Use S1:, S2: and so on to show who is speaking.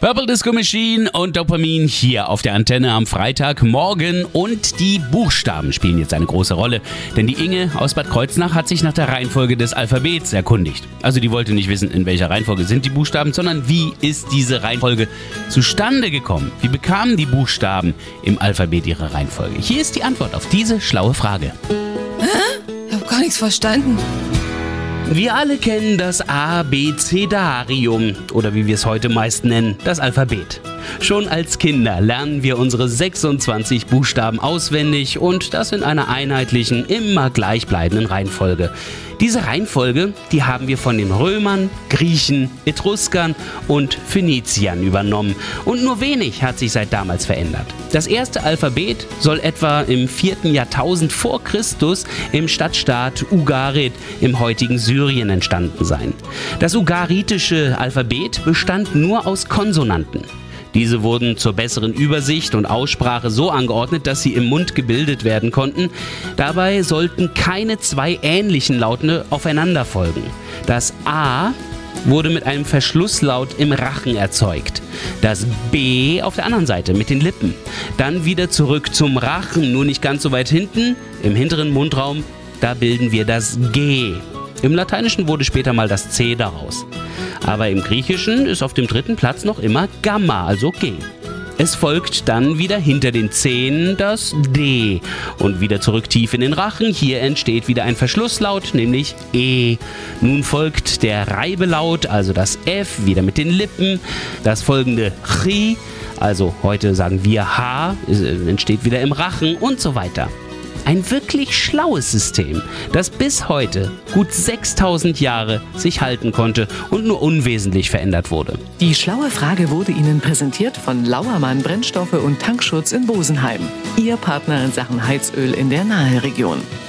S1: Purple Disco Machine und Dopamin hier auf der Antenne am Freitagmorgen und die Buchstaben spielen jetzt eine große Rolle, denn die Inge aus Bad Kreuznach hat sich nach der Reihenfolge des Alphabets erkundigt. Also die wollte nicht wissen, in welcher Reihenfolge sind die Buchstaben, sondern wie ist diese Reihenfolge zustande gekommen? Wie bekamen die Buchstaben im Alphabet ihre Reihenfolge? Hier ist die Antwort auf diese schlaue Frage.
S2: Ich habe gar nichts verstanden.
S1: Wir alle kennen das Abecedarium oder wie wir es heute meist nennen, das Alphabet. Schon als Kinder lernen wir unsere 26 Buchstaben auswendig und das in einer einheitlichen, immer gleichbleibenden Reihenfolge. Diese Reihenfolge, die haben wir von den Römern, Griechen, Etruskern und Phöniziern übernommen und nur wenig hat sich seit damals verändert. Das erste Alphabet soll etwa im 4. Jahrtausend vor Christus im Stadtstaat Ugarit im heutigen Syrien entstanden sein. Das ugaritische Alphabet bestand nur aus Konsonanten. Diese wurden zur besseren Übersicht und Aussprache so angeordnet, dass sie im Mund gebildet werden konnten. Dabei sollten keine zwei ähnlichen Laute aufeinander folgen. Das A wurde mit einem Verschlusslaut im Rachen erzeugt. Das B auf der anderen Seite mit den Lippen. Dann wieder zurück zum Rachen, nur nicht ganz so weit hinten, im hinteren Mundraum, da bilden wir das G. Im Lateinischen wurde später mal das C daraus. Aber im Griechischen ist auf dem 3. Platz noch immer Gamma, also G. Es folgt dann wieder hinter den Zähnen das D und wieder zurück tief in den Rachen. Hier entsteht wieder ein Verschlusslaut, nämlich E. Nun folgt der Reibelaut, also das F, wieder mit den Lippen. Das folgende Chi, also heute sagen wir H, entsteht wieder im Rachen und so weiter. Ein wirklich schlaues System, das bis heute gut 6000 Jahre sich halten konnte und nur unwesentlich verändert wurde.
S3: Die schlaue Frage wurde Ihnen präsentiert von Lauermann Brennstoffe und Tankschutz in Bosenheim. Ihr Partner in Sachen Heizöl in der Naheregion.